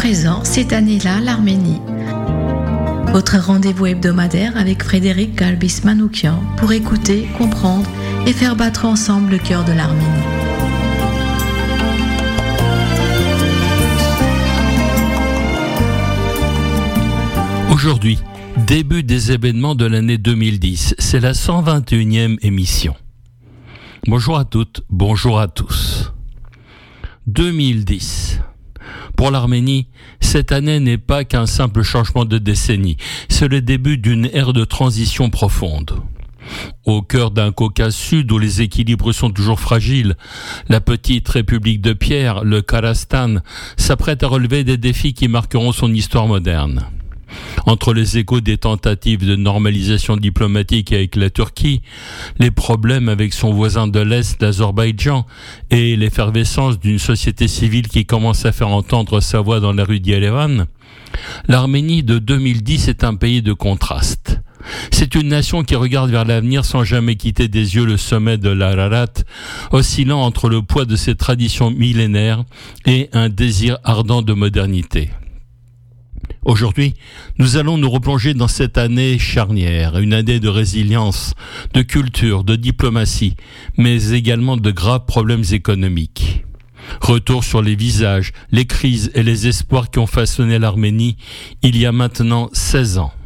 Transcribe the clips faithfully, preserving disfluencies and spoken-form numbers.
présent cette année-là l'Arménie. Votre rendez-vous hebdomadaire avec Frédéric Galbis-Manoukian pour écouter, comprendre et faire battre ensemble le cœur de l'Arménie. Aujourd'hui, début des événements de l'année deux mille dix, c'est la cent vingt et unième émission. Bonjour à toutes, bonjour à tous. deux mille dix. Pour l'Arménie, cette année n'est pas qu'un simple changement de décennie, c'est le début d'une ère de transition profonde. Au cœur d'un Caucase Sud où les équilibres sont toujours fragiles, la petite République de pierre, le Karastan, s'apprête à relever des défis qui marqueront son histoire moderne. Entre les échos des tentatives de normalisation diplomatique avec la Turquie, les problèmes avec son voisin de l'Est, l'Azerbaïdjan, et l'effervescence d'une société civile qui commence à faire entendre sa voix dans la rue d'Yerevan, l'Arménie de deux mille dix est un pays de contraste. C'est une nation qui regarde vers l'avenir sans jamais quitter des yeux le sommet de l'Ararat, oscillant entre le poids de ses traditions millénaires et un désir ardent de modernité. Aujourd'hui, nous allons nous replonger dans cette année charnière, une année de résilience, de culture, de diplomatie, mais également de graves problèmes économiques. Retour sur les visages, les crises et les espoirs qui ont façonné l'Arménie il y a maintenant seize ans.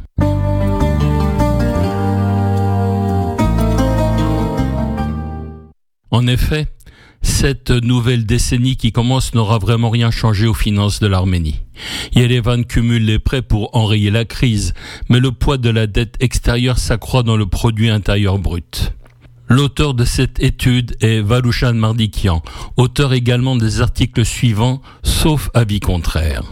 En effet, cette nouvelle décennie qui commence n'aura vraiment rien changé aux finances de l'Arménie. Yerevan cumule les prêts pour enrayer la crise, mais le poids de la dette extérieure s'accroît dans le produit intérieur brut. L'auteur de cette étude est Varushan Mardikian, auteur également des articles suivants, sauf avis contraire.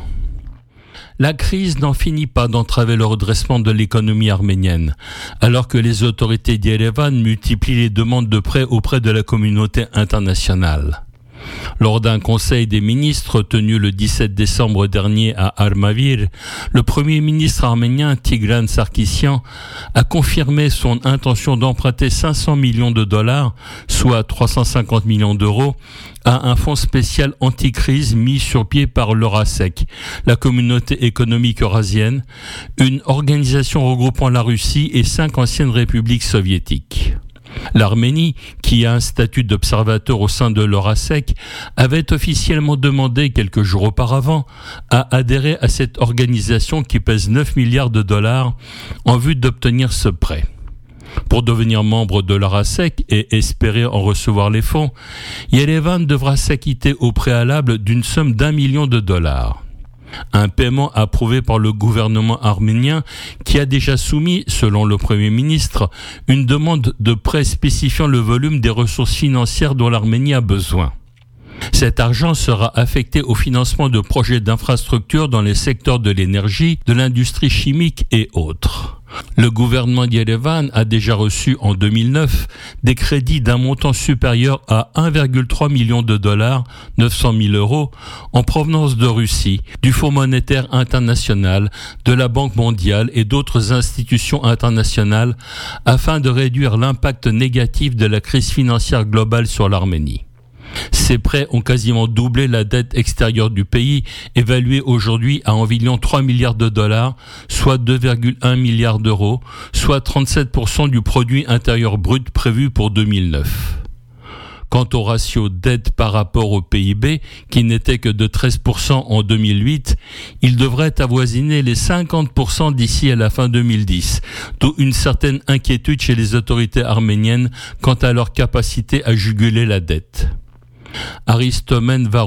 La crise n'en finit pas d'entraver le redressement de l'économie arménienne, alors que les autorités d'Yerevan multiplient les demandes de prêts auprès de la communauté internationale. Lors d'un conseil des ministres tenu le dix-sept décembre dernier à Armavir, le premier ministre arménien Tigran Sarkisian a confirmé son intention d'emprunter cinq cents millions de dollars, soit trois cent cinquante millions d'euros, à un fonds spécial anti-crise mis sur pied par l'Eurasec, la communauté économique eurasienne, une organisation regroupant la Russie et cinq anciennes républiques soviétiques. L'Arménie, qui a un statut d'observateur au sein de l'Eurasec, avait officiellement demandé quelques jours auparavant à adhérer à cette organisation qui pèse neuf milliards de dollars en vue d'obtenir ce prêt. Pour devenir membre de l'Eurasec et espérer en recevoir les fonds, Yerevan devra s'acquitter au préalable d'une somme d'un million de dollars. Un paiement approuvé par le gouvernement arménien qui a déjà soumis, selon le Premier ministre, une demande de prêt spécifiant le volume des ressources financières dont l'Arménie a besoin. Cet argent sera affecté au financement de projets d'infrastructures dans les secteurs de l'énergie, de l'industrie chimique et autres. Le gouvernement d'Yerevan a déjà reçu en deux mille neuf des crédits d'un montant supérieur à un virgule trois million de dollars, neuf cent mille euros, en provenance de Russie, du Fonds monétaire international, de la Banque mondiale et d'autres institutions internationales afin de réduire l'impact négatif de la crise financière globale sur l'Arménie. Ces prêts ont quasiment doublé la dette extérieure du pays, évaluée aujourd'hui à environ trois milliards de dollars, soit deux virgule un milliards d'euros, soit trente-sept pour cent du produit intérieur brut prévu pour deux mille neuf. Quant au ratio dette par rapport au P I B, qui n'était que de treize pour cent en deux mille huit, il devrait avoisiner les cinquante pour cent d'ici à la fin deux mille dix, d'où une certaine inquiétude chez les autorités arméniennes quant à leur capacité à juguler la dette. Aristomène